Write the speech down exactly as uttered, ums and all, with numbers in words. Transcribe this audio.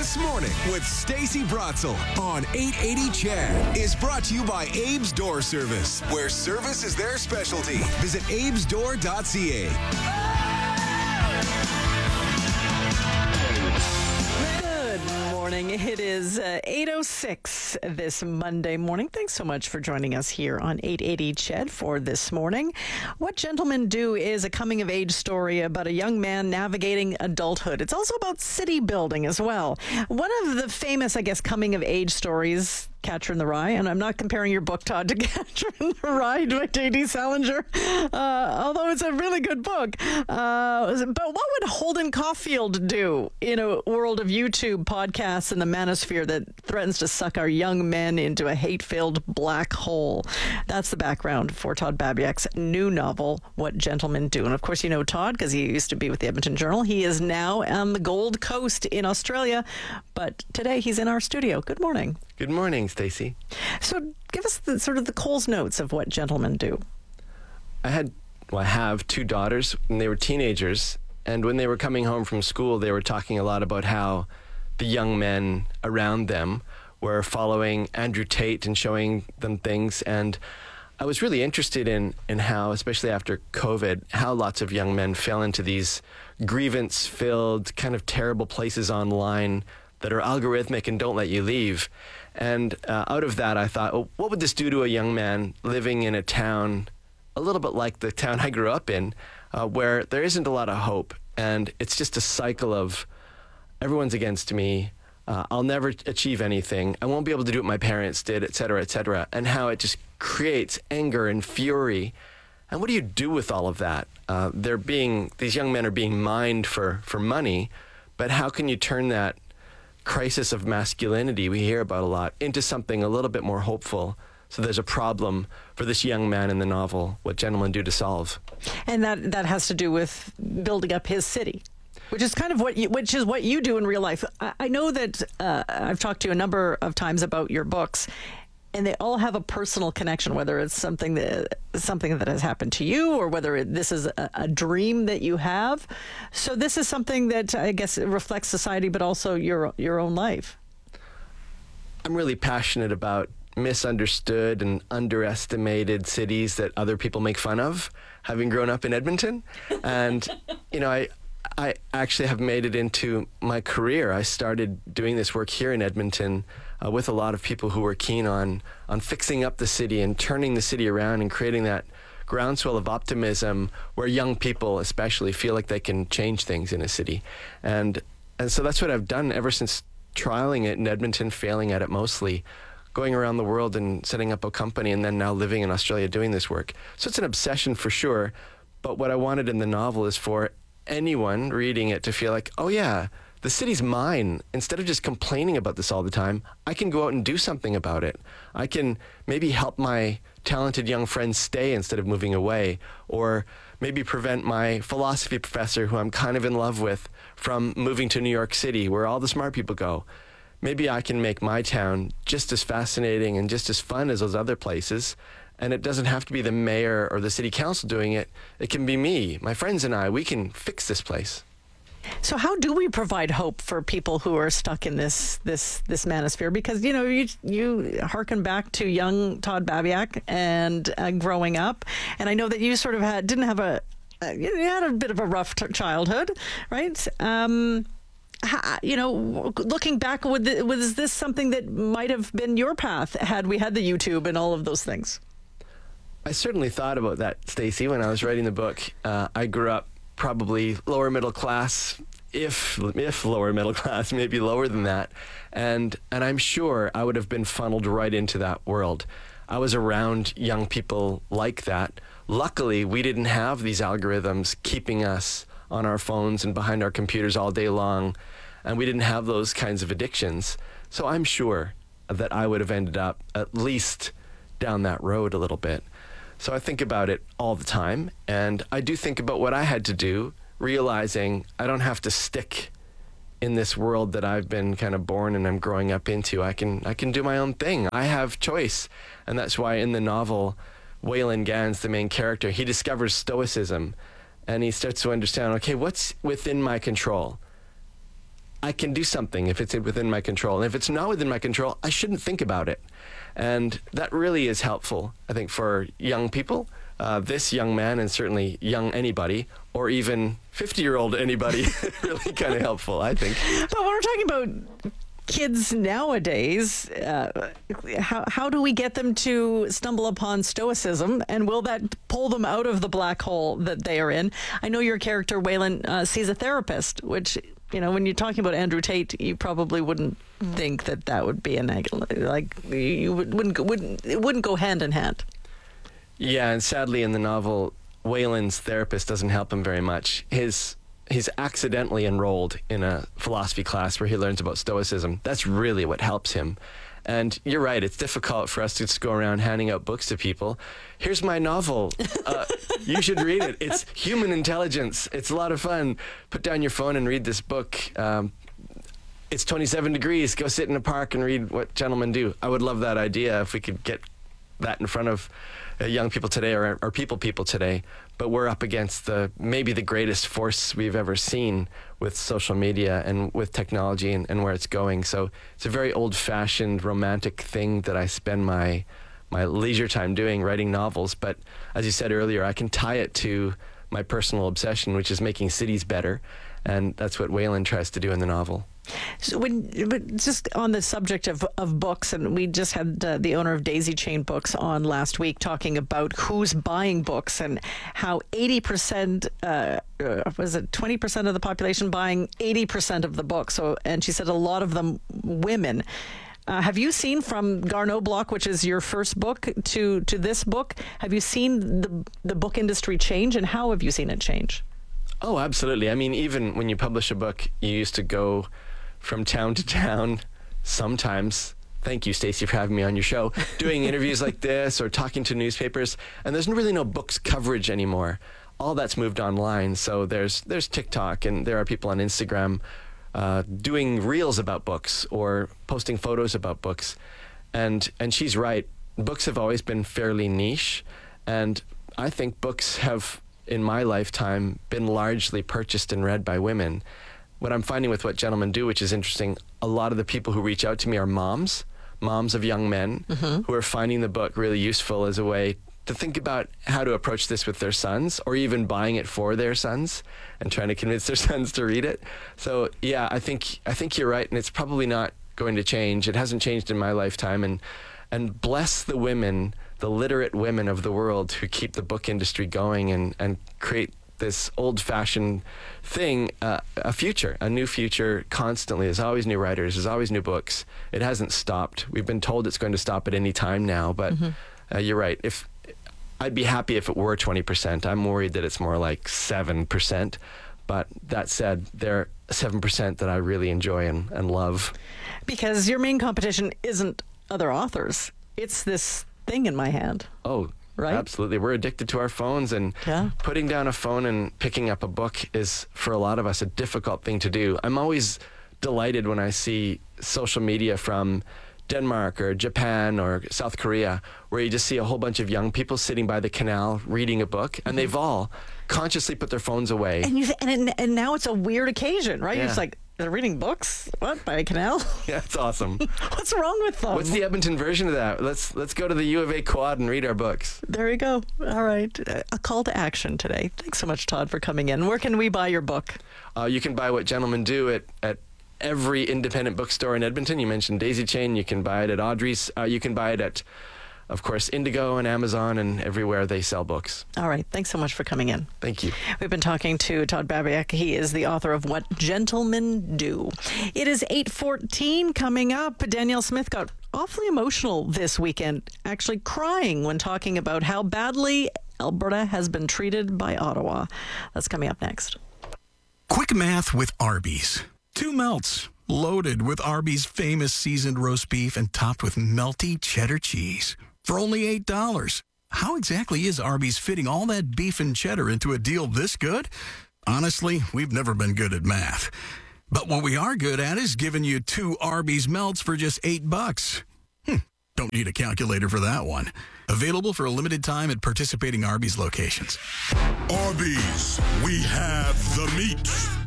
This Morning with Stacey Brotzel on eight eighty C H E D is brought to you by Abe's Door Service, where service is their specialty. Visit abes door dot c a. Good morning. It is uh, eight oh six this Monday morning. Thanks so much for joining us here on eight eighty C H E D for This Morning. What Gentlemen Do is a coming-of-age story about a young man navigating adulthood. It's also about city building as well. One of the famous, I guess, coming-of-age stories, Catcher in the Rye, and I'm not comparing your book, Todd, to Catcher in the Rye by J D Salinger, uh, although it's a really good book. Uh, but what would Holden Caulfield do in a world of YouTube podcasts and the manosphere that threatens to suck our young men into a hate-filled black hole? That's the background for Todd Babiak's new novel, What Gentlemen Do. And of course, you know Todd because he used to be with the Edmonton Journal. He is now on the Gold Coast in Australia, but today he's in our studio. Good morning. Good morning, Stacey. So give us the sort of the Coles Notes of What Gentlemen Do. I had, well, I have two daughters when they were teenagers, and when they were coming home from school, they were talking a lot about how the young men around them were following Andrew Tate and showing them things. And I was really interested in, in how, especially after COVID, how lots of young men fell into these grievance-filled, kind of terrible places online that are algorithmic and don't let you leave. And uh, out of that, I thought, oh, what would this do to a young man living in a town a little bit like the town I grew up in, uh, where there isn't a lot of hope, and it's just a cycle of everyone's against me, uh, I'll never achieve anything, I won't be able to do what my parents did, et cetera, et cetera, and how it just creates anger and fury. And what do you do with all of that? Uh, they're being, these young men are being mined for, for money, but how can you turn that crisis of masculinity we hear about a lot into something a little bit more hopeful? So there's a problem for this young man in the novel, What Gentlemen Do, to solve. And that that has to do with building up his city, which is kind of what you, which is what you do in real life. I, I know that uh, I've talked to you a number of times about your books, and they all have a personal connection, whether it's something that something that has happened to you or whether it, this is a, a dream that you have. So this is something that I guess reflects society, but also your your own life. I'm really passionate about misunderstood and underestimated cities that other people make fun of, having grown up in Edmonton. And, you know, I I actually have made it into my career. I started doing this work here in Edmonton uh, with a lot of people who were keen on on fixing up the city and turning the city around and creating that groundswell of optimism where young people especially feel like they can change things in a city. And and so that's what I've done ever since trialing it in Edmonton, failing at it mostly, going around the world and setting up a company, and then now living in Australia doing this work. So it's an obsession for sure, but what I wanted in the novel is for anyone reading it to feel like, oh yeah, the city's mine. Instead of just complaining about this all the time, I can go out and do something about it. I can maybe help my talented young friends stay instead of moving away, or maybe prevent my philosophy professor, who I'm kind of in love with, from moving to New York City, where all the smart people go. Maybe I can make my town just as fascinating and just as fun as those other places. And it doesn't have to be the mayor or the city council doing it. It can be me, my friends and I. We can fix this place. So how do we provide hope for people who are stuck in this this this manosphere? Because, you know, you you hearken back to young Todd Babiak and uh, growing up. And I know that you sort of had didn't have a, uh, you had a bit of a rough t- childhood, right? Um You know, looking back, would the, was this something that might have been your path had we had the YouTube and all of those things? I certainly thought about that, Stacey, when I was writing the book. Uh, I grew up probably lower middle class, if if lower middle class, maybe lower than that. And and I'm sure I would have been funneled right into that world. I was around young people like that. Luckily, we didn't have these algorithms keeping us on our phones and behind our computers all day long, and we didn't have those kinds of addictions. So I'm sure that I would have ended up at least down that road a little bit. So I think about it all the time, and I do think about what I had to do, realizing I don't have to stick in this world that I've been kind of born and I'm growing up into. I can I can do my own thing. I have choice, and that's why in the novel, Waylon Gans, the main character, he discovers stoicism, and he starts to understand, okay, what's within my control? I can do something if it's within my control. And if it's not within my control, I shouldn't think about it. And that really is helpful, I think, for young people. Uh, this young man, and certainly young anybody, or even fifty-year-old anybody, really kind of helpful, I think. But when we're talking about kids nowadays, uh, how how do we get them to stumble upon stoicism, and will that pull them out of the black hole that they are in? I know your character, Waylon, uh, sees a therapist, which, you know, when you're talking about Andrew Tate, you probably wouldn't think that that would be a negative, like you would, wouldn't wouldn't it wouldn't go hand in hand. Yeah, and sadly in the novel, Waylon's therapist doesn't help him very much. His He's accidentally enrolled in a philosophy class where he learns about Stoicism. That's really what helps him. And you're right, it's difficult for us to just go around handing out books to people. Here's my novel. Uh, you should read it. It's Human Intelligence. It's a lot of fun. Put down your phone and read this book. Um, it's twenty-seven degrees. Go sit in a park and read What Gentlemen Do. I would love that idea if we could get that in front of uh, young people today, or, or people people today. But we're up against the maybe the greatest force we've ever seen with social media and with technology and, and where it's going. So it's a very old-fashioned, romantic thing that I spend my my leisure time doing, writing novels. But as you said earlier, I can tie it to my personal obsession, which is making cities better. And that's what Waylon tries to do in the novel. So when, but just on the subject of, of books, and we just had uh, the owner of Daisy Chain Books on last week talking about who's buying books and how eighty percent, uh, uh, was it twenty percent of the population buying eighty percent of the books. So, and she said a lot of them women. Uh, have you seen from Garneau Block, which is your first book, to, to this book, have you seen the the book industry change, and how have you seen it change? Oh, absolutely. I mean, even when you publish a book, you used to go from town to town, sometimes, thank you, Stacey, for having me on your show, doing interviews like this or talking to newspapers, and there's really no books coverage anymore. All that's moved online, so there's there's TikTok, and there are people on Instagram uh, doing reels about books or posting photos about books, and and she's right, books have always been fairly niche, and I think books have, in my lifetime, been largely purchased and read by women. What I'm finding with What Gentlemen Do, which is interesting, a lot of the people who reach out to me are moms, moms of young men, mm-hmm. who are finding the book really useful as a way to think about how to approach this with their sons, or even buying it for their sons and trying to convince their sons to read it. So yeah, I think I think you're right, and it's probably not going to change. It hasn't changed in my lifetime, and and bless the women, the literate women of the world who keep the book industry going and, and create this old-fashioned thing, uh, a future, a new future constantly. There's always new writers. There's always new books. It hasn't stopped. We've been told it's going to stop at any time now, but mm-hmm. uh, you're right. If I'd be happy if it were twenty percent. I'm worried that it's more like seven percent. But that said, there are seven percent that I really enjoy and, and love. Because your main competition isn't other authors. It's this thing in my hand. Oh, right? Absolutely. We're addicted to our phones, and yeah. putting down a phone and picking up a book is, for a lot of us, a difficult thing to do. I'm always delighted when I see social media from Denmark or Japan or South Korea, where you just see a whole bunch of young people sitting by the canal reading a book, and mm-hmm. they've all consciously put their phones away. And, you th- and, it, and now it's a weird occasion, right? Yeah. You're just like, they're reading books? What, by a canal? Yeah, it's awesome. What's wrong with them? What's the Edmonton version of that? Let's let's go to the U of A quad and read our books. There you go. All right. A call to action today. Thanks so much, Todd, for coming in. Where can we buy your book? Uh, you can buy What Gentlemen Do at, at every independent bookstore in Edmonton. You mentioned Daisy Chain. You can buy it at Audrey's. Uh, you can buy it at, of course, Indigo and Amazon and everywhere they sell books. All right. Thanks so much for coming in. Thank you. We've been talking to Todd Babiak. He is the author of What Gentlemen Do. It is eight fourteen coming up. Danielle Smith got awfully emotional this weekend, actually crying when talking about how badly Alberta has been treated by Ottawa. That's coming up next. Quick math with Arby's. Two melts, loaded with Arby's famous seasoned roast beef and topped with melty cheddar cheese. For only eight dollars. How exactly is Arby's fitting all that beef and cheddar into a deal this good? Honestly, we've never been good at math. But what we are good at is giving you two Arby's melts for just eight bucks. Hmm, don't need a calculator for that one. Available for a limited time at participating Arby's locations. Arby's, we have the meat.